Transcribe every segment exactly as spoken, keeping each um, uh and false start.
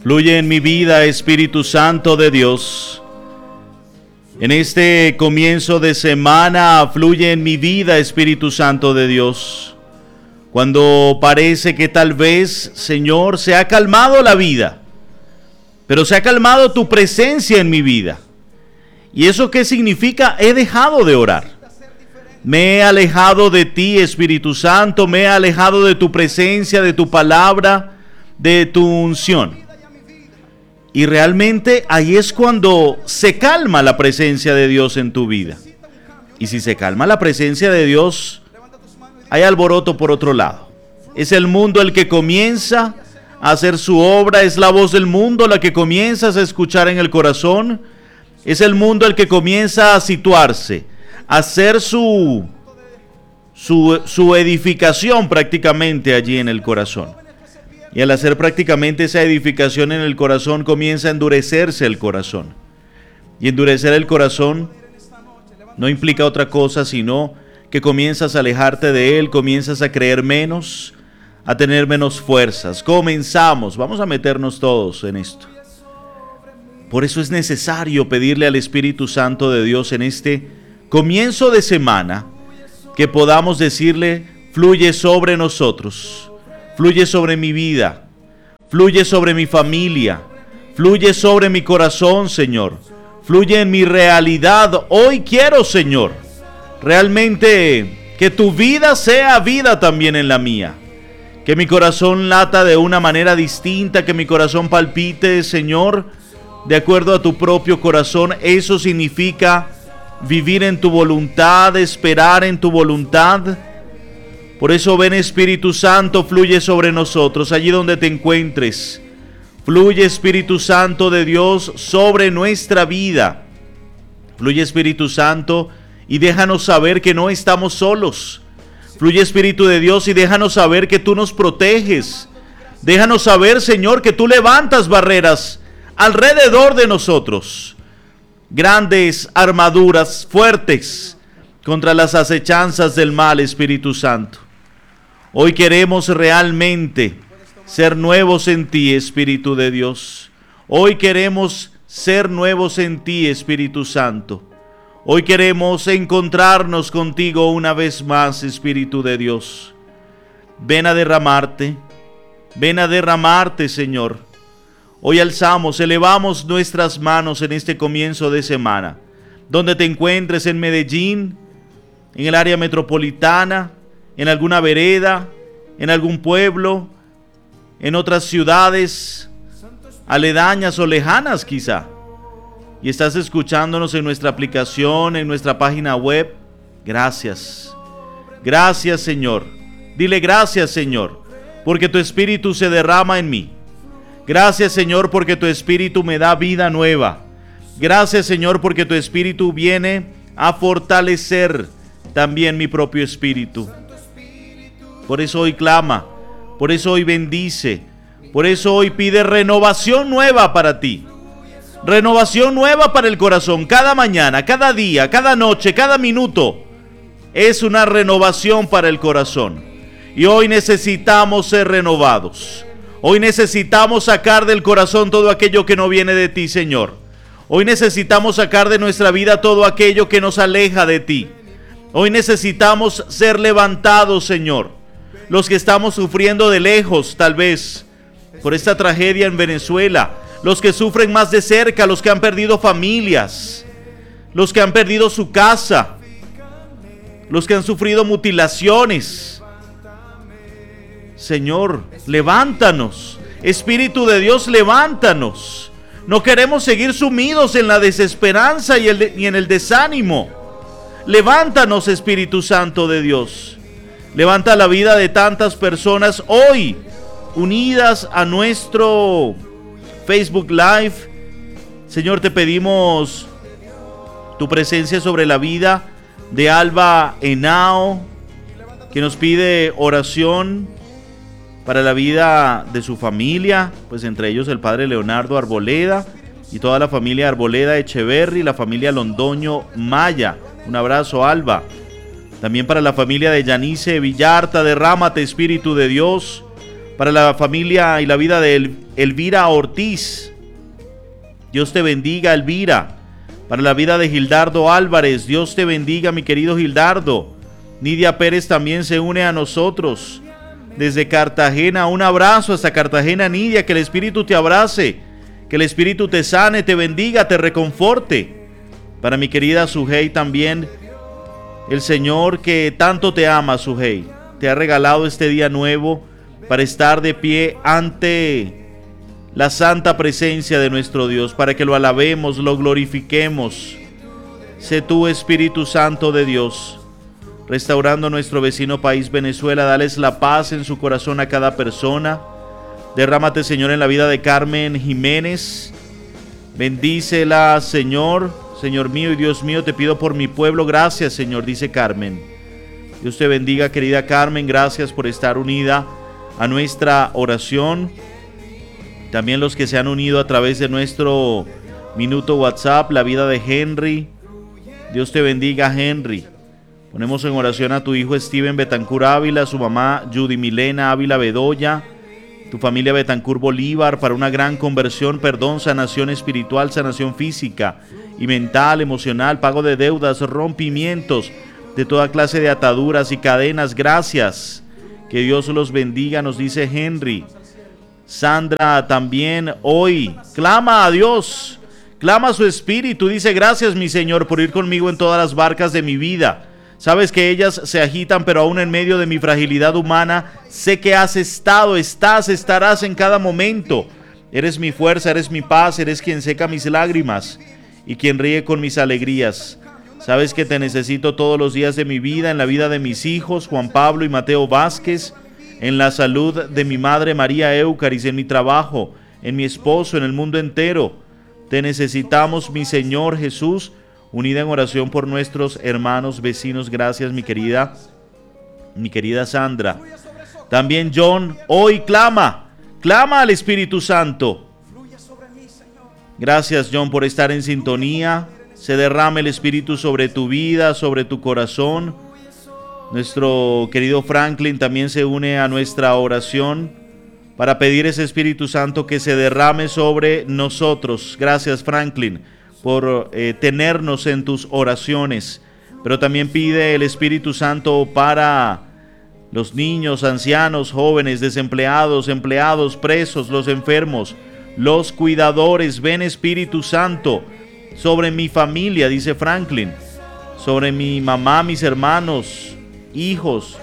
Fluye en mi vida, Espíritu Santo de Dios. En este comienzo de semana, fluye en mi vida, Espíritu Santo de Dios. Cuando parece que tal vez, Señor, se ha calmado la vida, pero se ha calmado tu presencia en mi vida. ¿Y eso qué significa? He dejado de orar. Me he alejado de ti, Espíritu Santo, me he alejado de tu presencia, de tu palabra, de tu unción. Y realmente ahí es cuando se calma la presencia de Dios en tu vida. Y si se calma la presencia de Dios, hay alboroto por otro lado. Es el mundo el que comienza a hacer su obra, es la voz del mundo la que comienzas a escuchar en el corazón, es el mundo el que comienza a situarse, a hacer su, su, su edificación prácticamente allí en el corazón. Y al hacer prácticamente esa edificación en el corazón, comienza a endurecerse el corazón. Y endurecer el corazón no implica otra cosa, sino que comienzas a alejarte de él, comienzas a creer menos, a tener menos fuerzas. Comenzamos, vamos a meternos todos en esto. Por eso es necesario pedirle al Espíritu Santo de Dios en este comienzo de semana, que podamos decirle, fluye sobre nosotros. Fluye sobre mi vida, fluye sobre mi familia, fluye sobre mi corazón, Señor. Fluye en mi realidad. Hoy quiero, Señor, realmente que tu vida sea vida también en la mía. Que mi corazón lata de una manera distinta, que mi corazón palpite, Señor, de acuerdo a tu propio corazón. Eso significa vivir en tu voluntad, esperar en tu voluntad. Por eso ven, Espíritu Santo, fluye sobre nosotros, allí donde te encuentres. Fluye, Espíritu Santo de Dios, sobre nuestra vida. Fluye, Espíritu Santo, y déjanos saber que no estamos solos. Fluye, Espíritu de Dios, y déjanos saber que tú nos proteges. Déjanos saber, Señor, que tú levantas barreras alrededor de nosotros. Grandes armaduras fuertes contra las acechanzas del mal, Espíritu Santo. Hoy queremos realmente ser nuevos en ti, Espíritu de Dios. Hoy queremos ser nuevos en ti, Espíritu Santo. Hoy queremos encontrarnos contigo una vez más, Espíritu de Dios. Ven a derramarte, ven a derramarte, Señor. Hoy alzamos, elevamos nuestras manos en este comienzo de semana. Donde te encuentres, en Medellín, en el área metropolitana, en alguna vereda, en algún pueblo, en otras ciudades aledañas o lejanas quizá, y estás escuchándonos en nuestra aplicación, en nuestra página web. Gracias, gracias, Señor. Dile gracias, Señor, porque tu Espíritu se derrama en mí. Gracias, Señor, porque tu Espíritu me da vida nueva. Gracias, Señor, porque tu Espíritu viene a fortalecer también mi propio espíritu. Por eso hoy clama, por eso hoy bendice, por eso hoy pide renovación nueva para ti. Renovación nueva para el corazón. Cada mañana, cada día, cada noche, cada minuto es una renovación para el corazón. Y hoy necesitamos ser renovados. Hoy necesitamos sacar del corazón todo aquello que no viene de ti, Señor. Hoy necesitamos sacar de nuestra vida todo aquello que nos aleja de ti. Hoy necesitamos ser levantados, Señor. Los que estamos sufriendo de lejos, tal vez, por esta tragedia en Venezuela. Los que sufren más de cerca, los que han perdido familias. Los que han perdido su casa. Los que han sufrido mutilaciones. Señor, levántanos. Espíritu de Dios, levántanos. No queremos seguir sumidos en la desesperanza y, el, y en el desánimo. Levántanos, Espíritu Santo de Dios. Levanta la vida de tantas personas hoy unidas a nuestro Facebook Live. Señor, te pedimos tu presencia sobre la vida de Alba Henao, que nos pide oración para la vida de su familia, pues entre ellos el padre Leonardo Arboleda y toda la familia Arboleda Echeverry, la familia Londoño Maya. Un abrazo, Alba. También para la familia de Yanice Villarta, derrámate, Espíritu de Dios. para la familia y la vida de El- Elvira Ortiz. Dios te bendiga, Elvira. Para la vida de Gildardo Álvarez, Dios te bendiga, mi querido Gildardo. Nidia Pérez también se une a nosotros desde Cartagena. Un abrazo hasta Cartagena, Nidia. Que el Espíritu te abrace, que el Espíritu te sane, te bendiga, te reconforte. Para mi querida Sujei también, el Señor que tanto te ama, Sujei, te ha regalado este día nuevo para estar de pie ante la santa presencia de nuestro Dios, para que lo alabemos, lo glorifiquemos. Sé tú, Espíritu Santo de Dios, restaurando nuestro vecino país Venezuela. Dales la paz en su corazón a cada persona. Derrámate, Señor, en la vida de Carmen Jiménez. Bendícela, Señor. Señor mío y Dios mío, te pido por mi pueblo. Gracias, Señor, dice Carmen. Dios te bendiga, querida Carmen. Gracias por estar unida a nuestra oración. También los que se han unido a través de nuestro minuto WhatsApp, la vida de Henry. Dios te bendiga, Henry. Ponemos en oración a tu hijo Steven Betancur Ávila, su mamá Judy Milena Ávila Bedoya, tu familia Betancur Bolívar, para una gran conversión, perdón, sanación espiritual, sanación física y mental, emocional, pago de deudas, rompimientos de toda clase de ataduras y cadenas. Gracias. Que Dios los bendiga, nos dice Henry. Sandra también hoy clama a Dios, clama a su espíritu, dice: gracias, mi Señor, por ir conmigo en todas las barcas de mi vida. Sabes que ellas se agitan, pero aún en medio de mi fragilidad humana, sé que has estado, estás, estarás en cada momento. Eres mi fuerza, eres mi paz, eres quien seca mis lágrimas y quien ríe con mis alegrías. Sabes que te necesito todos los días de mi vida, en la vida de mis hijos, Juan Pablo y Mateo Vázquez, en la salud de mi madre María Eucaris, en mi trabajo, en mi esposo, en el mundo entero. Te necesitamos, mi Señor Jesús, unida en oración por nuestros hermanos, vecinos. Gracias, mi querida, mi querida Sandra. También John hoy clama, clama al Espíritu Santo. Gracias, John, por estar en sintonía. Se derrame el Espíritu sobre tu vida, sobre tu corazón. Nuestro querido Franklin también se une a nuestra oración para pedir ese Espíritu Santo que se derrame sobre nosotros. Gracias, Franklin, por eh, tenernos en tus oraciones. Pero también pide el Espíritu Santo para los niños, ancianos, jóvenes, desempleados, empleados, presos, los enfermos, los cuidadores. Ven, Espíritu Santo, sobre mi familia, dice Franklin, sobre mi mamá, mis hermanos, hijos.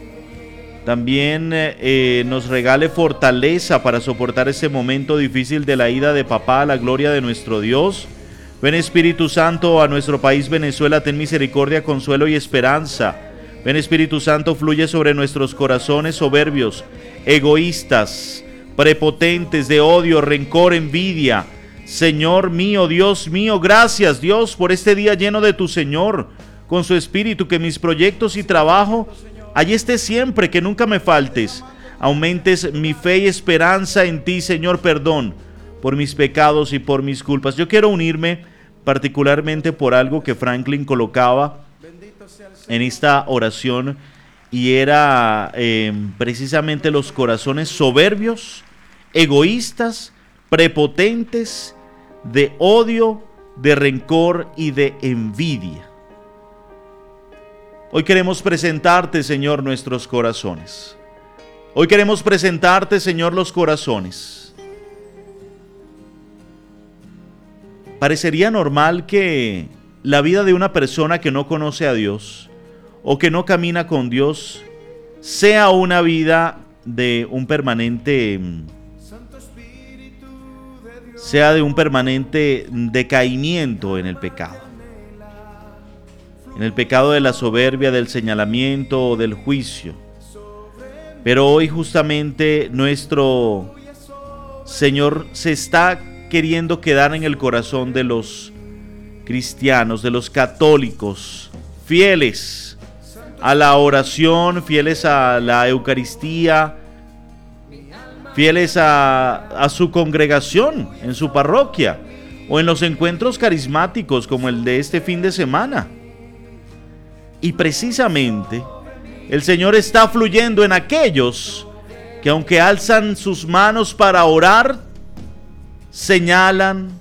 También eh, nos regale fortaleza para soportar ese momento difícil de la ida de papá a la gloria de nuestro Dios. Ven, Espíritu Santo, a nuestro país Venezuela, ten misericordia, consuelo y esperanza. Ven, Espíritu Santo, fluye sobre nuestros corazones soberbios, egoístas, prepotentes, de odio, rencor, envidia. Señor mío, Dios mío, gracias, Dios, por este día lleno de tu Señor, con su Espíritu, que mis proyectos y trabajo allí estés siempre, que nunca me faltes. Aumentes mi fe y esperanza en ti, Señor. Perdón por mis pecados y por mis culpas. Yo quiero unirme particularmente por algo que Franklin colocaba en esta oración, y era eh, precisamente los corazones soberbios, egoístas, prepotentes, de odio, de rencor y de envidia. Hoy queremos presentarte, Señor, nuestros corazones. Hoy queremos presentarte, Señor, los corazones. Parecería normal que la vida de una persona que no conoce a Dios o que no camina con Dios sea una vida de un permanente, sea de un permanente decaimiento en el pecado. En el pecado de la soberbia, del señalamiento o del juicio. Pero hoy justamente nuestro Señor se está queriendo quedar en el corazón de los cristianos, de los católicos, fieles a la oración, fieles a la Eucaristía, fieles a, a su congregación en su parroquia o en los encuentros carismáticos como el de este fin de semana. Y precisamente el Señor está fluyendo en aquellos que aunque alzan sus manos para orar, señalan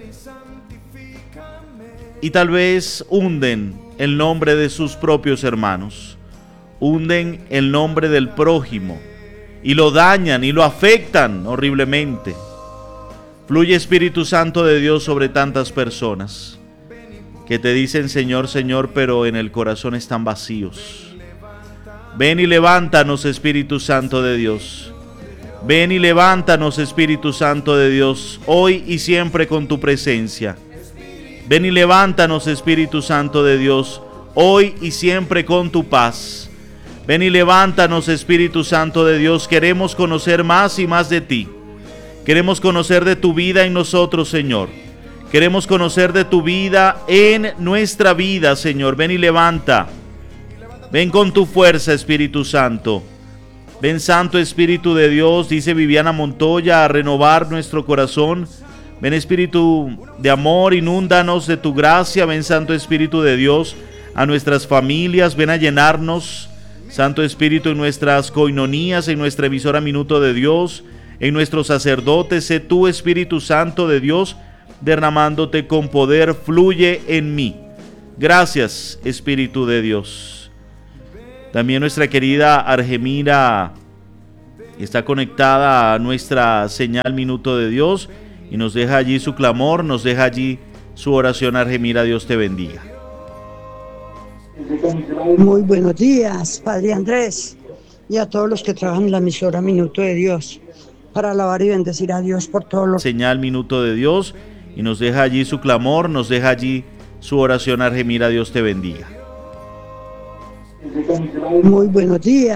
y tal vez hunden el nombre de sus propios hermanos, hunden el nombre del prójimo y lo dañan y lo afectan horriblemente. Fluye Espíritu Santo de Dios sobre tantas personas que te dicen Señor, Señor, pero en el corazón están vacíos. Ven y levántanos, Espíritu Santo de Dios. Ven y levántanos, Espíritu Santo de Dios, hoy y siempre con tu presencia. Ven y levántanos, Espíritu Santo de Dios, hoy y siempre con tu paz. Ven y levántanos, Espíritu Santo de Dios, queremos conocer más y más de ti. Queremos conocer de tu vida en nosotros, Señor. Queremos conocer de tu vida en nuestra vida, Señor. Ven y levanta. Ven con tu fuerza, Espíritu Santo. Ven, Santo Espíritu de Dios, dice Viviana Montoya, a renovar nuestro corazón. Ven, Espíritu de amor, inúndanos de tu gracia. Ven, Santo Espíritu de Dios, a nuestras familias. Ven a llenarnos, Santo Espíritu, en nuestras coinonías, en nuestra emisora Minuto de Dios, en nuestros sacerdotes. Sé tú, Espíritu Santo de Dios, derramándote con poder. Fluye en mí. Gracias, Espíritu de Dios. También nuestra querida Argemira está conectada a nuestra señal Minuto de Dios y nos deja allí su clamor, nos deja allí su oración. Argemira, Dios te bendiga. Muy buenos días, Padre Andrés, y a todos los que trabajan en la emisora Minuto de Dios, para alabar y bendecir a Dios por todo lo que... Señal Minuto de Dios y nos deja allí su clamor, nos deja allí su oración. Argemira, Dios te bendiga. Muy buenos días.